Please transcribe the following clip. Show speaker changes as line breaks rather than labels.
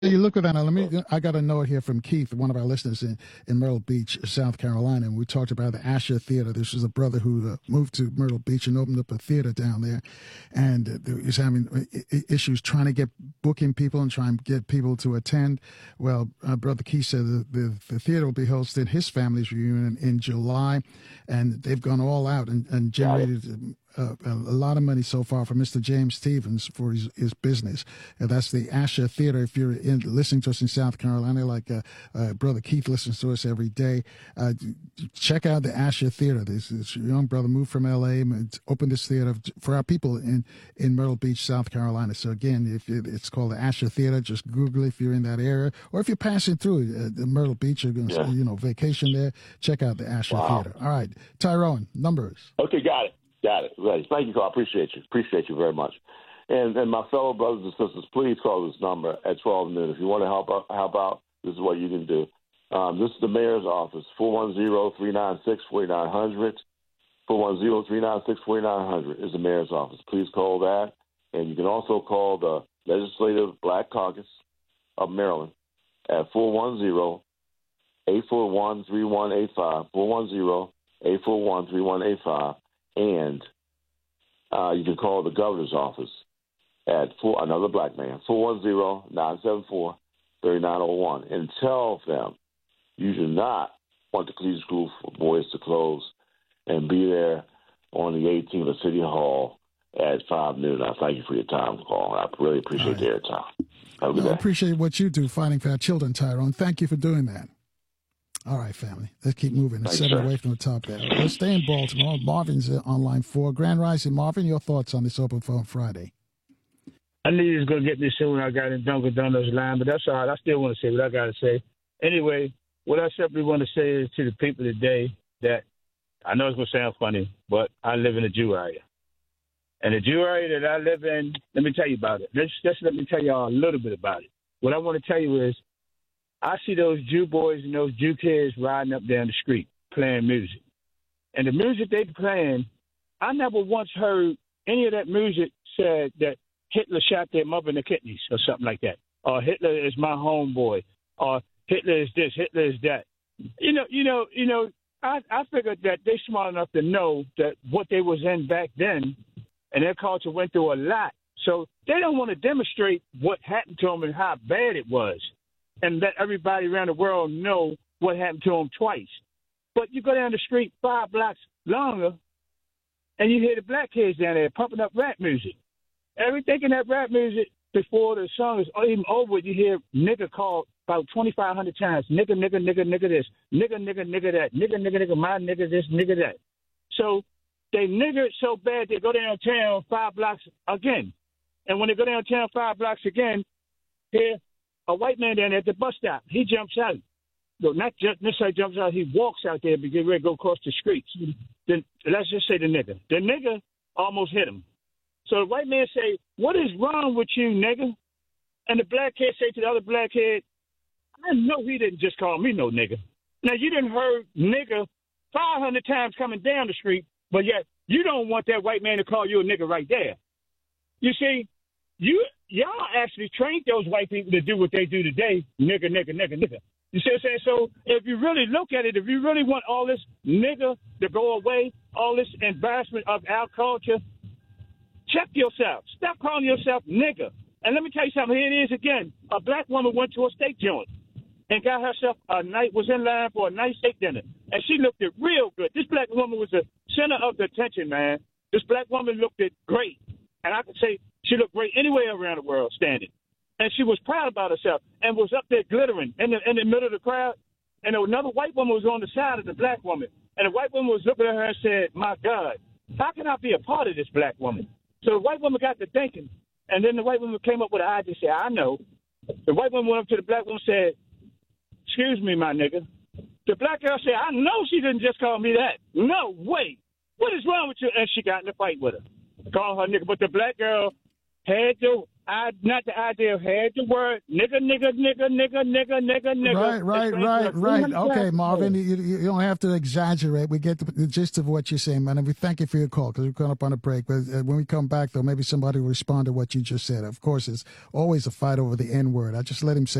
You look at that now. I got a note here from Keith, one of our listeners in Myrtle Beach, South Carolina, and we talked about the Asher Theater. This is a brother who moved to Myrtle Beach and opened up a theater down there, and he's having issues trying to get booking people and trying to get people to attend. Well, Brother Keith said the theater will be hosting his family's reunion in July, and they've gone all out and generated a lot of money so far for Mr. James Stevens for his business. And that's the Asher Theater. If you're listening to us in South Carolina, like Brother Keith listens to us every day, check out the Asher Theater. This young brother moved from L.A. and opened this theater for our people in Myrtle Beach, South Carolina. So again, it's called the Asher Theater. Just Google it if you're in that area, or if you're passing through the Myrtle Beach, you're going to vacation there. Check out the Asher Theater. All right, Tyrone, numbers.
Okay, got it. Right. Thank you, Carl. Appreciate you. Appreciate you very much. And my fellow brothers and sisters, please call this number at 12 noon. If you want to help out, this is what you can do. This is the mayor's office, 410-396-4900. 410-396-4900 is the mayor's office. Please call that. And you can also call the Legislative Black Caucus of Maryland at 410-841-3185, 410-841-3185. And you can call the governor's office at another black man, 410-974-3901, and tell them you do not want the Collegiate School for Boys to close, and be there on the 18th at City Hall at 5 noon. I thank you for your time, Carl. I really appreciate the airtime. Have a good day. I
appreciate what you do fighting for our children, Tyrone. Thank you for doing that. All right, family. Let's keep moving. It's 7 away from the top there. Let's stay in Baltimore. Marvin's on line 4. Grand Rising, Marvin, your thoughts on this Open Phone Friday?
I knew you was going to get me soon when I got in Dunkin' Donuts line, but that's all right. I still want to say what I got to say. Anyway, what I simply want to say is to the people today that I know it's going to sound funny, but I live in a Jew area. And the Jew area that I live in, let me tell you about it. Just let me tell y'all a little bit about it. What I want to tell you is, I see those Jew boys and those Jew kids riding up down the street playing music. And the music they playing, I never once heard any of that music said that Hitler shot their mother in the kidneys or something like that. Or Hitler is my homeboy. Or Hitler is this, Hitler is that. I figured that they smart enough to know that what they was in back then and their culture went through a lot. So they don't want to demonstrate what happened to them and how bad it was, and let everybody around the world know what happened to them twice. But you go down the street 5 blocks longer, and you hear the black kids down there pumping up rap music. Everything in that rap music, before the song is even over, you hear nigga called about 2,500 times. Nigga, nigga, nigga, nigga this. Nigga, nigga, nigga that. Nigga, nigga, nigga, my nigga this, nigga that. So they nigger it so bad they go downtown 5 blocks again. And when they go downtown 5 blocks again, here, a white man down there at the bus stop, he jumps out. No, not just necessarily jumps out, he walks out there to get ready to go across the streets. Then let's just say the nigga. The nigga almost hit him. So the white man say, what is wrong with you, nigga? And the black kid say to the other black kid, I know he didn't just call me no nigga. Now, you didn't heard nigga 500 times coming down the street, but yet you don't want that white man to call you a nigga right there. You see, y'all actually trained those white people to do what they do today, nigga, nigga, nigga, nigga. You see what I'm saying? So if you really look at it, if you really want all this nigga to go away, all this embarrassment of our culture, check yourself. Stop calling yourself nigga. And let me tell you something. Here it is again. A black woman went to a steak joint and got herself was in line for a nice steak dinner. And she looked it real good. This black woman was the center of the attention, man. This black woman looked it great. And I could say she looked great anywhere around the world standing. And she was proud about herself and was up there glittering in the middle of the crowd. And another white woman was on the side of the black woman. And the white woman was looking at her and said, my God, how can I be a part of this black woman? So the white woman got to thinking. And then the white woman came up with an idea and said, I know. The white woman went up to the black woman and said, excuse me, my nigga. The black girl said, I know she didn't just call me that. No, wait. What is wrong with you? And she got in a fight with her, calling her nigga. But the black girl had to not the idea of had the word nigga.
Right. Okay, Marvin, you don't have to exaggerate. We get the gist of what you're saying, man. And we thank you for your call because we're going up on a break. But when we come back, though, maybe somebody will respond to what you just said. Of course, it's always a fight over the N word. I just let him say